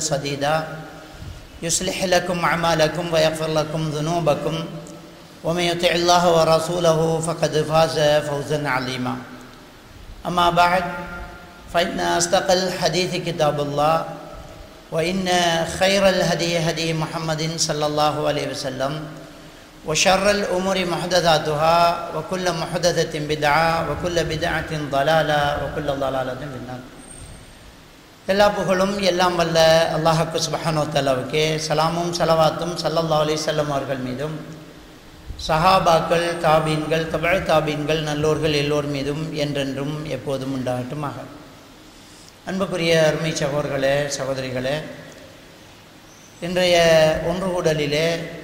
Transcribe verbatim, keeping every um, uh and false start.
سديدا يصلح لكم أعمالكم ويغفر لكم ذنوبكم ومن يطع الله ورسوله فقد فاز فوزا عظيما أما بعد فإن أصدق الحديث كتاب الله وإن خير الهدي هدي محمد صلى الله عليه وسلم وشر الأمور محدثاتها وكل محدثة بدعة وكل بدعة ضلالة وكل ضلالة في النار. எல்லா புகழும் எல்லாம் வல்ல அல்லாஹ்வுக்கு சுப்ஹானஹு வ தஆலாவுக்கே, சலாமும் ஸலவாத்தும் ஸல்லல்லாஹு அலைஹி வஸல்லம் அவர்கள் மீதும், சஹாபாக்கள், தாபீன்கள், தபஅ தாபீன்கள், நல்லோர்கள் எல்லோர் மீதும் என்றென்றும் எப்போதும் உண்டாகட்டுமாக. அன்புக்குரிய அருமை சகோதரர்களே, சகோதரிகளே, இன்றைய ஒன்று கூடலிலே